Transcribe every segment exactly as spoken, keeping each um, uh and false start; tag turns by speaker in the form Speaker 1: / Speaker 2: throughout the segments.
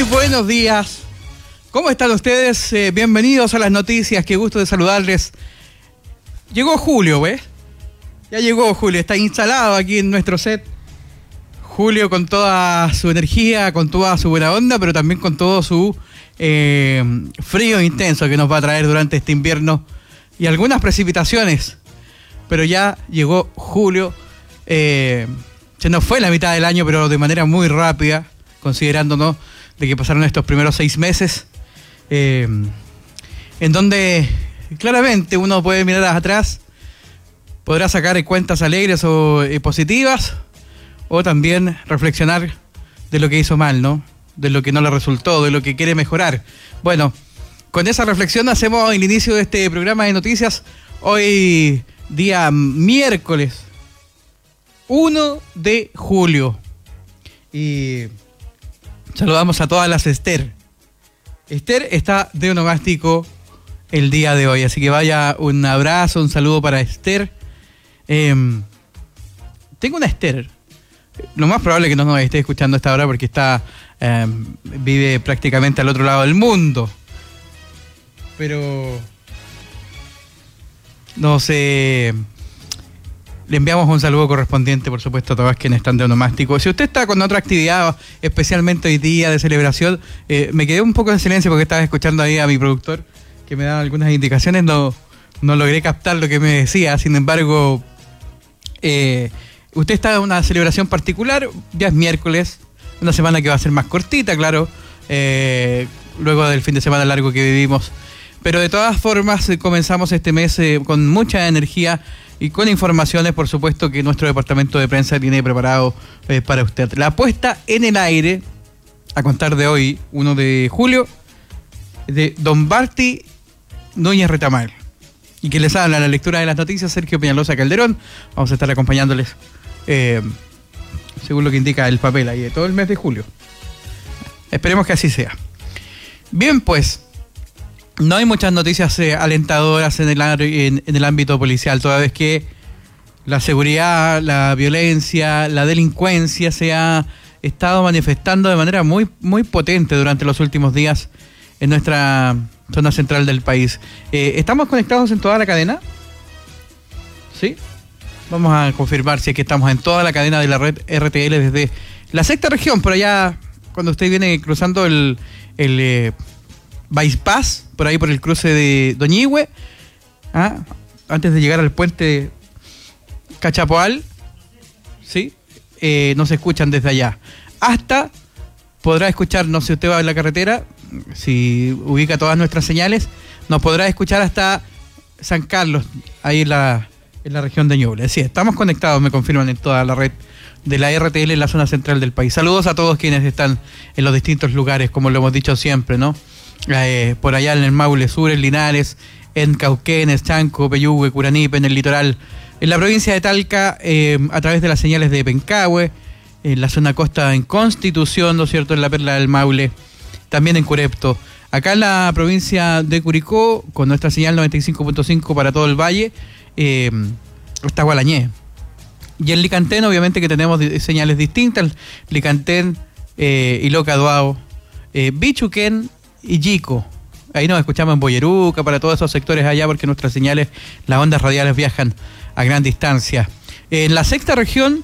Speaker 1: Muy buenos días. ¿Cómo están ustedes? Eh, bienvenidos a las noticias. Qué gusto de saludarles. Llegó Julio, ¿ves? Ya llegó Julio. Está instalado aquí en nuestro set. Julio con toda su energía, con toda su buena onda, pero también con todo su eh, frío intenso que nos va a traer durante este invierno y algunas precipitaciones. Pero ya llegó Julio. Eh, se nos fue la mitad del año, pero de manera muy rápida, considerándonos de que pasaron estos primeros seis meses, eh, en donde claramente uno puede mirar atrás, podrá sacar cuentas alegres o eh, positivas, o también reflexionar de lo que hizo mal, ¿no? De lo que no le resultó, de lo que quiere mejorar. Bueno, con esa reflexión hacemos el inicio de este programa de noticias. Hoy, día miércoles uno de julio. Y saludamos a todas las Esther. Esther está de onomástico el día de hoy, así que vaya un abrazo, un saludo para Esther. Eh, tengo una Esther. Lo más probable es que no nos esté escuchando a esta hora porque está eh, vive prácticamente al otro lado del mundo. Pero no sé. Le enviamos un saludo correspondiente, por supuesto, a todas quienes están de onomástico. Si usted está con otra actividad, especialmente hoy día de celebración, eh, me quedé un poco en silencio porque estaba escuchando ahí a mi productor que me daba algunas indicaciones. No, no logré captar lo que me decía. Sin embargo, eh, usted está en una celebración particular. Ya es miércoles, una semana que va a ser más cortita, claro, eh, luego del fin de semana largo que vivimos. Pero de todas formas, eh, comenzamos este mes eh, con mucha energía y con informaciones, por supuesto, que nuestro departamento de prensa tiene preparado eh, para usted. La puesta en el aire, a contar de hoy, uno de julio, de don Barty Núñez Retamal. Y que les habla la lectura de las noticias, Sergio Peñalosa Calderón. Vamos a estar acompañándoles, eh, según lo que indica el papel ahí, de todo el mes de julio. Esperemos que así sea. Bien, pues, no hay muchas noticias eh, alentadoras en el, en, en el ámbito policial, toda vez que la seguridad, la violencia, la delincuencia se ha estado manifestando de manera muy, muy potente durante los últimos días en nuestra zona central del país. Eh, ¿Estamos conectados en toda la cadena? ¿Sí? Vamos a confirmar si es que estamos en toda la cadena de la red R T L desde la sexta región, por allá, cuando usted viene cruzando el... el eh, bypass, por ahí por el cruce de Doñihue, ¿ah? Antes de llegar al puente Cachapoal, ¿sí? Eh, nos escuchan desde allá. Hasta podrá escuchar, no sé si usted va en la carretera, si ubica todas nuestras señales, nos podrá escuchar hasta San Carlos, ahí en la, en la región de Ñuble. Sí, estamos conectados, me confirman, en toda la red de la R T L en la zona central del país. Saludos a todos quienes están en los distintos lugares, como lo hemos dicho siempre, ¿no? Eh, por allá en el Maule Sur, en Linares, en Cauquenes, Chanco, Peyúgue, Curanipe, en el litoral, en la provincia de Talca, eh, a través de las señales de Pencahue, en la zona costa en Constitución, ¿no es cierto?, en la Perla del Maule, también en Curepto. Acá en la provincia de Curicó, con nuestra señal noventa y cinco punto cinco para todo el valle, eh, está Gualañé. Y en Licantén, obviamente que tenemos señales distintas, Licantén, eh, Iloca, Duao, eh, Bichuquén y Yico. Ahí nos escuchamos en Boyeruca, para todos esos sectores allá, porque nuestras señales, las ondas radiales viajan a gran distancia. En la sexta región,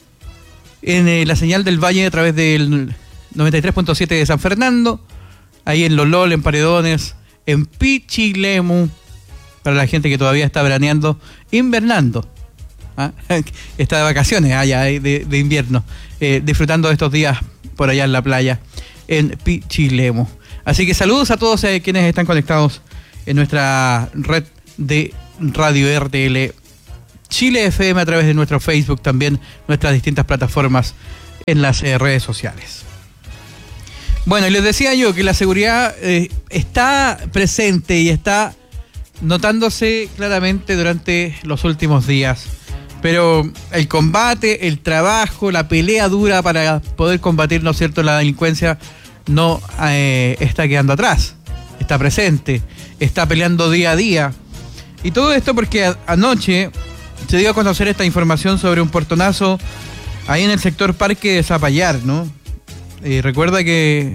Speaker 1: en eh, la señal del valle a través del noventa y tres punto siete de San Fernando, ahí en Lolol, en Paredones, en Pichilemu, para la gente que todavía está veraneando, invernando, ¿ah? Está de vacaciones allá de, de invierno, eh, disfrutando de estos días por allá en la playa, en Pichilemu. Así que saludos a todos eh, quienes están conectados en nuestra red de Radio R T L Chile F M, a través de nuestro Facebook, también nuestras distintas plataformas en las eh, redes sociales. Bueno, y les decía yo que la seguridad eh, está presente y está notándose claramente durante los últimos días. Pero el combate, el trabajo, la pelea dura para poder combatir, ¿no es cierto?, la delincuencia, no eh, está quedando atrás, está presente, está peleando día a día. Y todo esto porque a, anoche se dio a conocer esta información sobre un portonazo ahí en el sector Parque de Zapallar, ¿no? Eh, recuerda que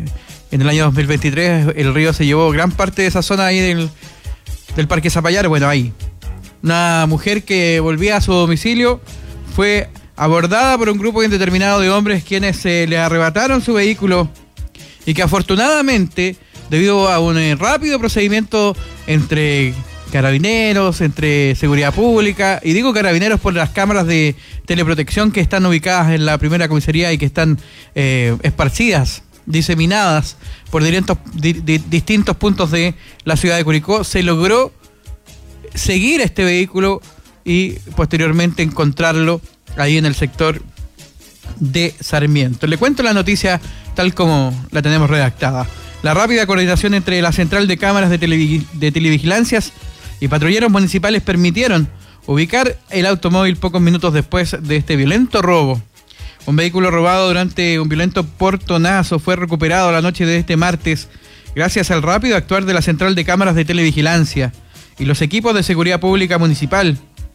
Speaker 1: En el año dos mil veintitrés el río se llevó gran parte de esa zona ahí del, del Parque Zapallar. Bueno, ahí. Una mujer que volvía a su domicilio fue abordada por un grupo indeterminado de hombres quienes se le arrebataron su vehículo y que afortunadamente, debido a un eh, rápido procedimiento entre carabineros, entre seguridad pública, y digo carabineros por las cámaras de teleprotección que están ubicadas en la primera comisaría y que están eh, esparcidas, diseminadas por distintos, di, di, distintos puntos de la ciudad de Curicó, se logró seguir este vehículo y posteriormente encontrarlo ahí en el sector de Sarmiento. Le cuento la noticia tal como la tenemos redactada. La rápida coordinación entre la central de cámaras de, televi de televigilancias y patrulleros municipales permitieron ubicar el automóvil pocos minutos después de este violento robo. Un vehículo robado durante un violento portonazo fue recuperado la noche de este martes gracias al rápido actuar de la central de cámaras de televigilancia y los equipos de seguridad pública municipal.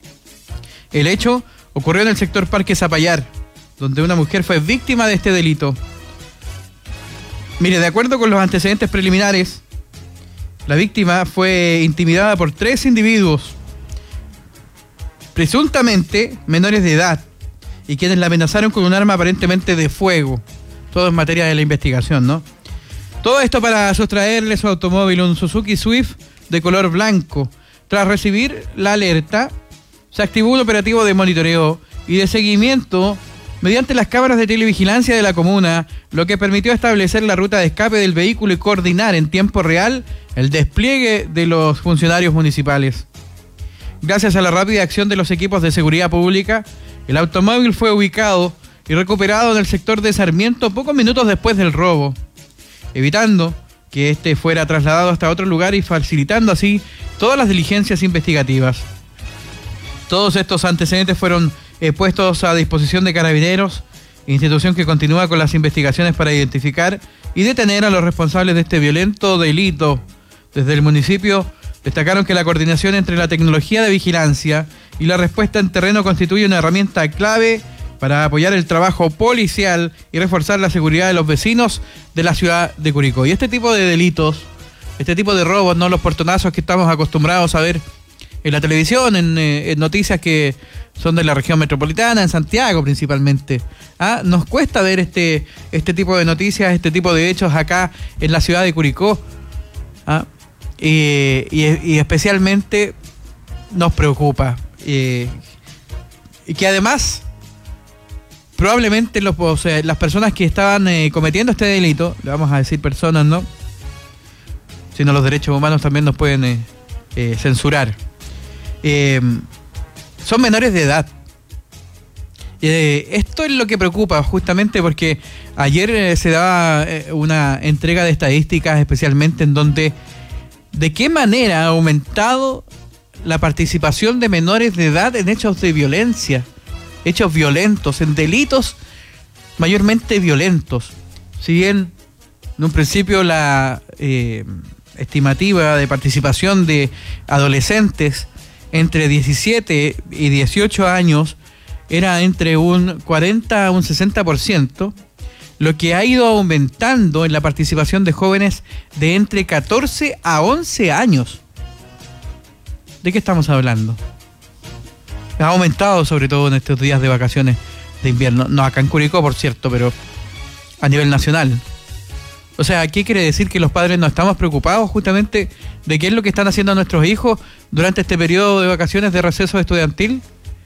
Speaker 1: El hecho ocurrió en el sector Parque Zapallar, donde una mujer fue víctima de este delito. Mire, de acuerdo con los antecedentes preliminares, la víctima fue intimidada por tres individuos, presuntamente menores de edad, y quienes la amenazaron con un arma aparentemente de fuego. Todo en materia de la investigación, ¿no? Todo esto para sustraerle su automóvil, un Suzuki Swift de color blanco. Tras recibir la alerta, se activó un operativo de monitoreo y de seguimiento mediante las cámaras de televigilancia de la comuna, lo que permitió establecer la ruta de escape del vehículo y coordinar en tiempo real el despliegue de los funcionarios municipales. Gracias a la rápida acción de los equipos de seguridad pública, el automóvil fue ubicado y recuperado en el sector de Sarmiento pocos minutos después del robo, evitando que este fuera trasladado hasta otro lugar y facilitando así todas las diligencias investigativas. Todos estos antecedentes fueron eh, puestos a disposición de Carabineros, institución que continúa con las investigaciones para identificar y detener a los responsables de este violento delito. Desde el municipio destacaron que la coordinación entre la tecnología de vigilancia y la respuesta en terreno constituye una herramienta clave para apoyar el trabajo policial y reforzar la seguridad de los vecinos de la ciudad de Curicó. Y este tipo de delitos, este tipo de robos, no los portonazos que estamos acostumbrados a ver en la televisión, en, eh, en noticias que son de la región metropolitana, en Santiago principalmente. ¿Ah? Nos cuesta ver este, este tipo de noticias, este tipo de hechos acá en la ciudad de Curicó. ¿Ah? Y, y, y especialmente nos preocupa. Y, y que además, probablemente los, o sea, las personas que estaban eh, cometiendo este delito, le vamos a decir personas, ¿no? Sino los derechos humanos también nos pueden eh, eh, censurar. Eh, son menores de edad. Eh, esto es lo que preocupa justamente porque ayer eh, se daba eh, una entrega de estadísticas especialmente en donde de qué manera ha aumentado la participación de menores de edad en hechos de violencia, hechos violentos, en delitos mayormente violentos. Si bien en un principio la eh, estimativa de participación de adolescentes entre diecisiete y dieciocho años era entre un cuarenta a un sesenta por ciento, lo que ha ido aumentando en la participación de jóvenes de entre catorce a once años. ¿De qué estamos hablando? Ha aumentado sobre todo en estos días de vacaciones de invierno. No acá en Curicó, por cierto, pero a nivel nacional. O sea, ¿qué quiere decir? Que los padres no estamos preocupados justamente de qué es lo que están haciendo nuestros hijos durante este periodo de vacaciones de receso estudiantil.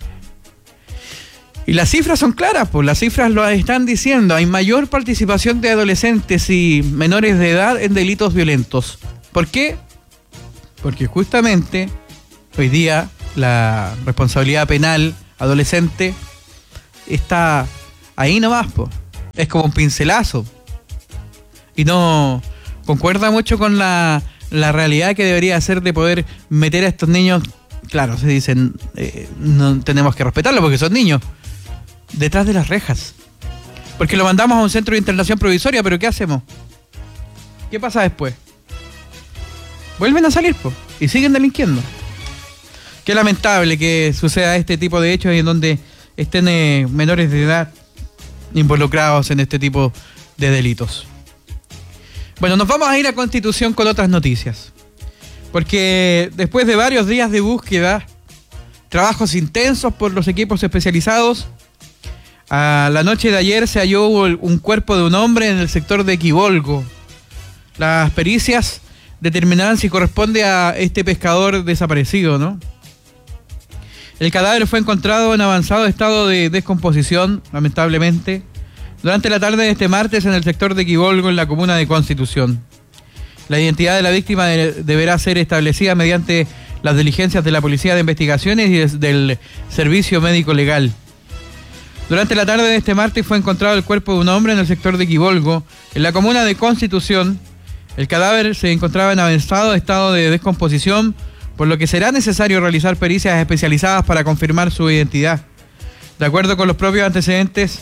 Speaker 1: Y las cifras son claras, pues las cifras lo están diciendo. Hay mayor participación de adolescentes y menores de edad en delitos violentos. ¿Por qué? Porque justamente hoy día la responsabilidad penal adolescente está ahí nomás, pues. Es como un pincelazo. Y no concuerda mucho con la, la realidad que debería ser de poder meter a estos niños. Claro, se dicen, eh, no tenemos que respetarlo porque son niños. Detrás de las rejas. Porque lo mandamos a un centro de internación provisoria, pero ¿qué hacemos? ¿Qué pasa después? Vuelven a salir, po, y siguen delinquiendo. Qué lamentable que suceda este tipo de hechos y en donde estén eh, menores de edad involucrados en este tipo de delitos. Bueno, nos vamos a ir a Constitución con otras noticias. Porque después de varios días de búsqueda, trabajos intensos por los equipos especializados, a la noche de ayer se halló un cuerpo de un hombre en el sector de Quibolgo. Las pericias determinarán si corresponde a este pescador desaparecido, ¿no? El cadáver fue encontrado en avanzado estado de descomposición, lamentablemente, durante la tarde de este martes en el sector de Quibolgo, en la comuna de Constitución. La identidad de la víctima de, deberá ser establecida mediante las diligencias de la Policía de Investigaciones y des, del Servicio Médico Legal. Durante la tarde de este martes fue encontrado el cuerpo de un hombre en el sector de Quibolgo, en la comuna de Constitución. El cadáver se encontraba en avanzado estado de descomposición, por lo que será necesario realizar pericias especializadas para confirmar su identidad. De acuerdo con los propios antecedentes,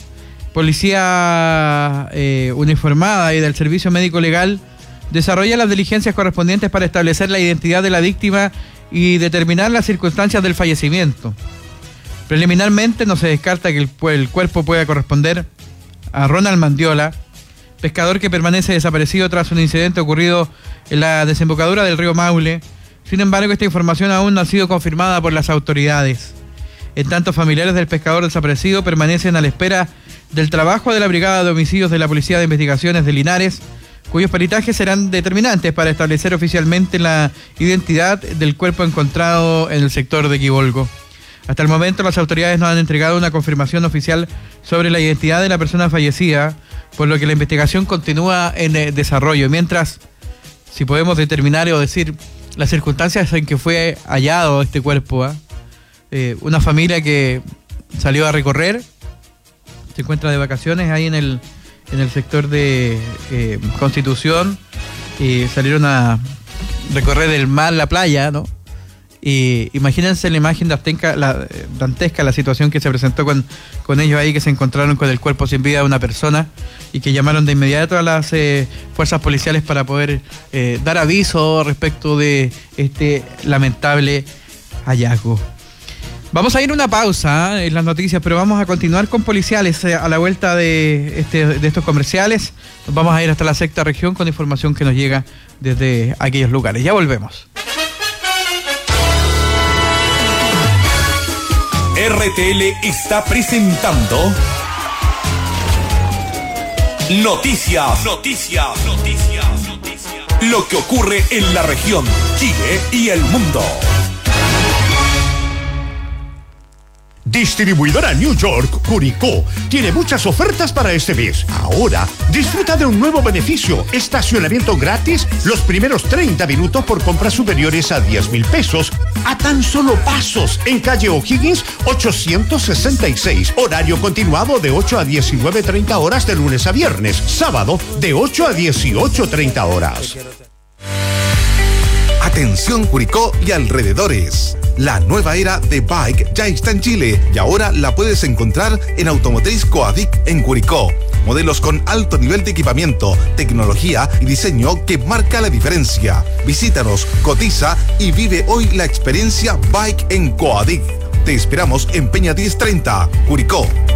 Speaker 1: Policía eh, uniformada y del Servicio Médico Legal desarrolla las diligencias correspondientes para establecer la identidad de la víctima y determinar las circunstancias del fallecimiento. Preliminarmente no se descarta que el, el cuerpo pueda corresponder a Ronald Mandiola, pescador que permanece desaparecido tras un incidente ocurrido en la desembocadura del río Maule. Sin embargo, esta información aún no ha sido confirmada por las autoridades. En tanto, familiares del pescador desaparecido permanecen a la espera del trabajo de la Brigada de Homicidios de la Policía de Investigaciones de Linares, cuyos peritajes serán determinantes para establecer oficialmente la identidad del cuerpo encontrado en el sector de Quibolgo. Hasta el momento, las autoridades no han entregado una confirmación oficial sobre la identidad de la persona fallecida, por lo que la investigación continúa en eh, desarrollo. Mientras, si podemos determinar o decir las circunstancias en que fue hallado este cuerpo, ¿eh? Eh, una familia que salió a recorrer, se encuentra de vacaciones ahí en el, en el sector de eh, Constitución, y salieron a recorrer el mar, la playa, ¿no? Y imagínense la imagen dantesca la, dantesca, la situación que se presentó con, con ellos ahí, que se encontraron con el cuerpo sin vida de una persona y que llamaron de inmediato a las eh, fuerzas policiales para poder eh, dar aviso respecto de este lamentable hallazgo. Vamos a ir a una pausa ¿eh? en las noticias, pero vamos a continuar con policiales eh, a la vuelta de, este, de estos comerciales. Nos vamos a ir hasta la sexta región con información que nos llega desde aquellos lugares. Ya volvemos.
Speaker 2: R T L está presentando Noticias, Noticias, Noticias, Noticias. Lo que ocurre en la región, Chile y el mundo.
Speaker 3: Distribuidora New York, Curicó, tiene muchas ofertas para este mes. Ahora, disfruta de un nuevo beneficio, estacionamiento gratis los primeros treinta minutos por compras superiores a diez mil pesos, a tan solo pasos, en calle O'Higgins ochocientos sesenta y seis, horario continuado de ocho a diecinueve treinta horas de lunes a viernes, sábado de ocho a dieciocho treinta horas.
Speaker 4: Atención Curicó y alrededores. La nueva era de Bike ya está en Chile y ahora la puedes encontrar en Automotriz Coadic en Curicó. Modelos con alto nivel de equipamiento, tecnología y diseño que marca la diferencia. Visítanos, cotiza y vive hoy la experiencia Bike en Coadic. Te esperamos en Peña diez treinta, Curicó.